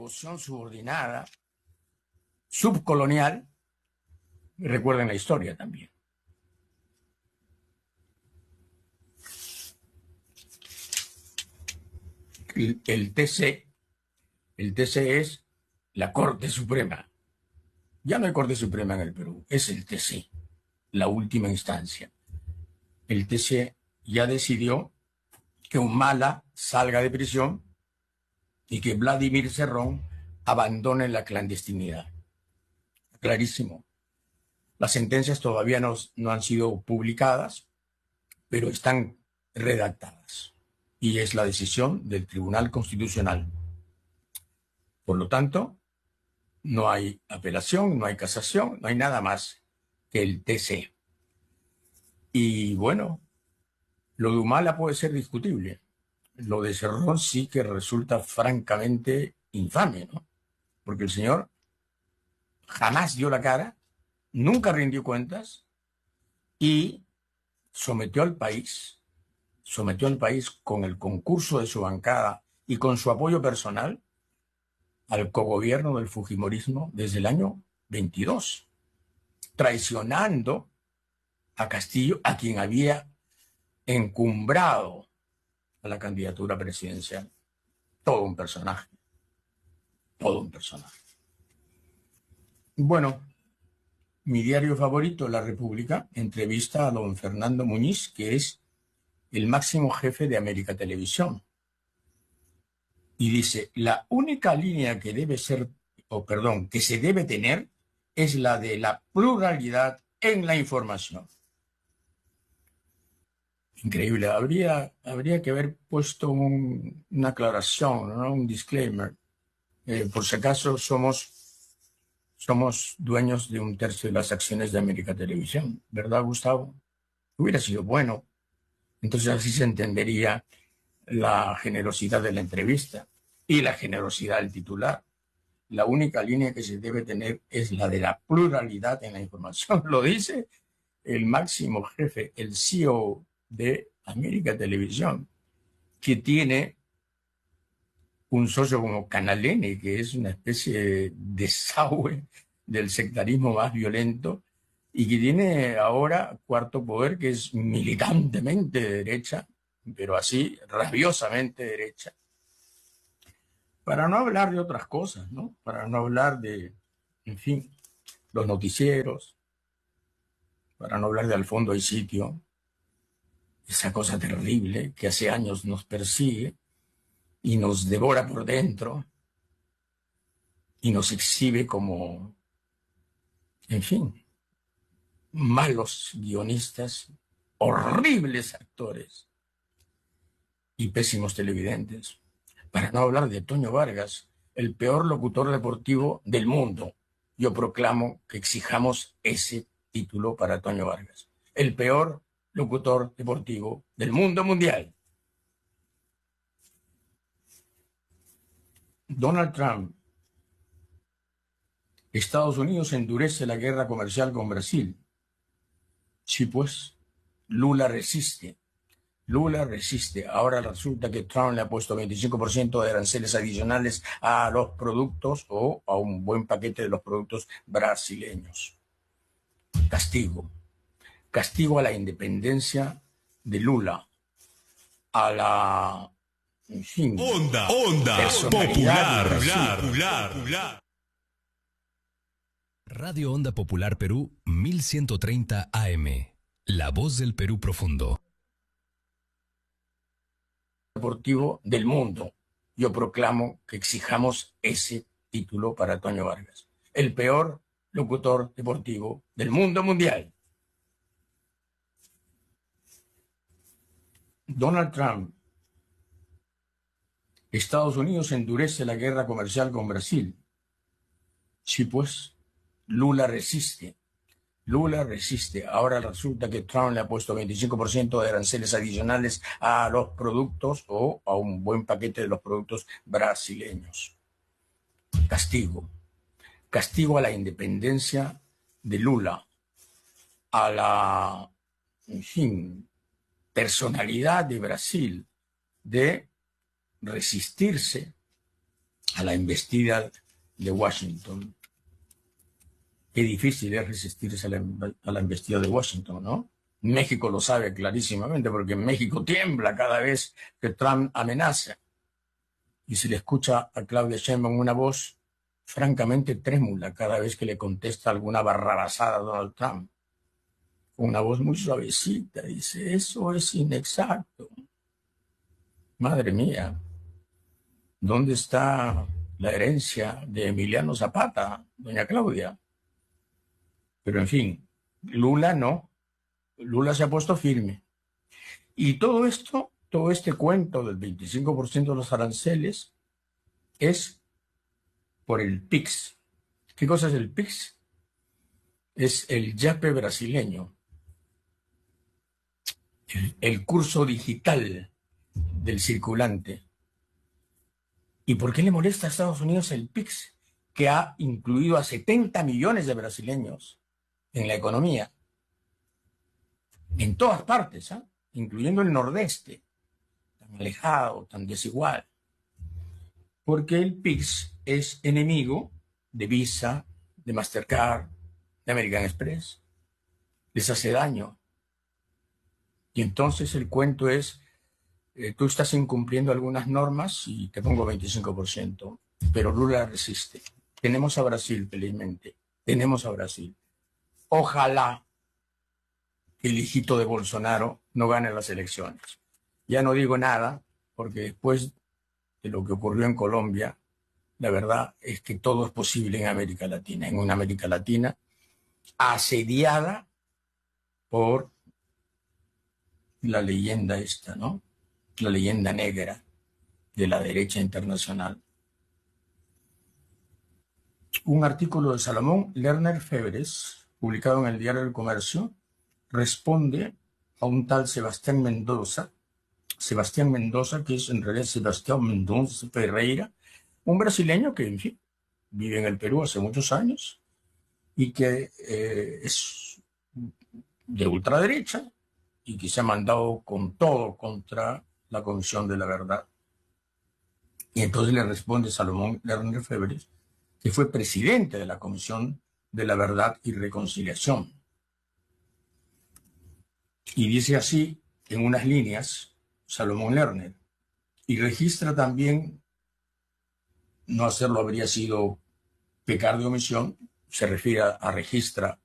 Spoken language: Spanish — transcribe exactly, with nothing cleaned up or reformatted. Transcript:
devoción subordinada, subcolonial. Recuerden la historia también. El, el T C, el T C es la Corte Suprema. Ya no hay Corte Suprema en el Perú, es el T C, la última instancia. El T C ya decidió que Humala salga de prisión y que Vladimir Cerrón abandone la clandestinidad. Clarísimo. Las sentencias todavía no, no han sido publicadas, pero están redactadas. Y es la decisión del Tribunal Constitucional. Por lo tanto, no hay apelación, no hay casación, no hay nada más que el T C. Y bueno, lo de Humala puede ser discutible. Lo de Cerrón sí que resulta francamente infame, ¿no? Porque el señor jamás dio la cara, nunca rindió cuentas y sometió al país, sometió al país con el concurso de su bancada y con su apoyo personal al cogobierno del fujimorismo desde el año veintidós, traicionando a Castillo, a quien había encumbrado a la candidatura presidencial. Todo un personaje, todo un personaje. Bueno, mi diario favorito, La República, entrevista a don Fernando Muñiz, que es el máximo jefe de América Televisión. Y dice, la única línea que debe ser, o perdón, que se debe tener es la de la pluralidad en la información. Increíble. Habría, habría que haber puesto un, una aclaración, ¿no? Un disclaimer. Eh, por si acaso somos, somos dueños de un tercio de las acciones de América Televisión. ¿Verdad, Gustavo? Hubiera sido bueno. Entonces así se entendería la generosidad de la entrevista y la generosidad del titular. La única línea que se debe tener es la de la pluralidad en la información. Lo dice el máximo jefe, el C E O de América Televisión, que tiene un socio como Canal N, que es una especie de desagüe del sectarismo más violento, y que tiene ahora Cuarto Poder, que es militantemente de derecha, pero así rabiosamente derecha. Para no hablar de otras cosas, ¿no? Para no hablar de, en fin, los noticieros, para no hablar de Al Fondo hay Sitio, esa cosa terrible que hace años nos persigue y nos devora por dentro y nos exhibe como, en fin, malos guionistas, horribles actores y pésimos televidentes. Para no hablar de Toño Vargas, el peor locutor deportivo del mundo. Yo proclamo que exijamos ese título para Toño Vargas. El peor locutor deportivo del mundo mundial. Donald Trump. Estados Unidos endurece la guerra comercial con Brasil. Sí, pues, Lula resiste. Lula resiste. Ahora resulta que Trump le ha puesto veinticinco por ciento de aranceles adicionales a los productos o a un buen paquete de los productos brasileños. Castigo. Castigo a la independencia de Lula. A la... En fin, Onda, onda, popular, popular, popular. Radio Onda Popular Perú mil ciento treinta A M. La voz del Perú profundo. Deportivo del mundo. Yo proclamo que exijamos ese título para Toño Vargas. El peor locutor deportivo del mundo mundial. Donald Trump. Estados Unidos endurece la guerra comercial con Brasil. Sí, pues, Lula resiste. Lula resiste. Ahora resulta que Trump le ha puesto veinticinco por ciento de aranceles adicionales a los productos o a un buen paquete de los productos brasileños. Castigo. Castigo a la independencia de Lula. A la, en fin, personalidad de Brasil de resistirse a la embestida de Washington. Qué difícil es resistirse a la, a la embestida de Washington, ¿no? México lo sabe clarísimamente, porque México tiembla cada vez que Trump amenaza. Y se le escucha a Claudia Sheinbaum una voz francamente trémula cada vez que le contesta alguna barrabasada a Donald Trump. Con una voz muy suavecita, dice, eso es inexacto. Madre mía, ¿dónde está la herencia de Emiliano Zapata, doña Claudia? Pero en fin, Lula no. Lula se ha puesto firme. Y todo esto, todo este cuento del veinticinco por ciento de los aranceles es por el P I X. ¿Qué cosa es el P I X? Es el yape brasileño, el, el curso digital del circulante. ¿Y por qué le molesta a Estados Unidos el P I X, que ha incluido a setenta millones de brasileños en la economía? En todas partes, ¿eh? Incluyendo el nordeste, tan alejado, tan desigual. Porque el P I X es enemigo de Visa, de Mastercard, de American Express. Les hace daño. Y entonces el cuento es, eh, tú estás incumpliendo algunas normas y te pongo veinticinco por ciento, pero Lula resiste. Tenemos a Brasil, felizmente. Tenemos a Brasil. Ojalá que el hijito de Bolsonaro no gane las elecciones. Ya no digo nada, porque después de lo que ocurrió en Colombia, la verdad es que todo es posible en América Latina, en una América Latina asediada por la leyenda esta, ¿no? La leyenda negra de la derecha internacional. Un artículo de Salomón Lerner Febres, publicado en el Diario del Comercio, responde a un tal Sebastián Mendoza, Sebastián Mendoza, que es en realidad Sebastián Mendoza Ferreira, un brasileño que, en fin, vive en el Perú hace muchos años y que eh, es de ultraderecha y que se ha mandado con todo contra la Comisión de la Verdad. Y entonces le responde Salomón Lerner Febres, que fue presidente de la Comisión de la Verdad y Reconciliación. Y dice así, en unas líneas, Salomón Lerner, y registra también, no hacerlo habría sido pecar de omisión, se refiere a, a registra